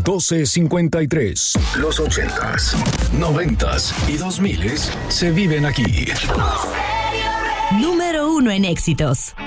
1253. Los 80s, 90s y 2000s se viven aquí. Número 1 en éxitos.